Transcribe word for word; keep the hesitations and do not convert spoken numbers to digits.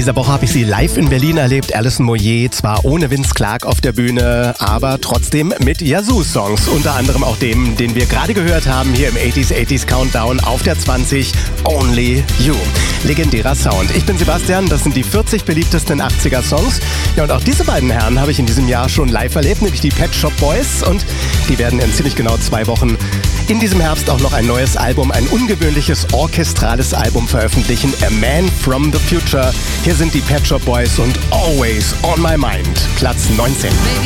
dieser Woche habe ich sie live in Berlin erlebt. Alison Moyet, zwar ohne Vince Clarke auf der Bühne, aber trotzdem mit Yazoo-Songs. Unter anderem auch dem, den wir gerade gehört haben, hier im achtziger achtziger Countdown auf der zwanzig, Only You. Legendärer Sound. Ich bin Sebastian, das sind die vierzig beliebtesten achtziger Songs. Ja, und auch diese beiden Herren habe ich in diesem Jahr schon live erlebt, nämlich die Pet Shop Boys. Und die werden in ziemlich genau zwei Wochen in diesem Herbst auch noch ein neues Album, ein ungewöhnliches orchestrales Album veröffentlichen. A Man from the Future. Hier sind die Pet Shop Boys und Always on My Mind. Platz neunzehn.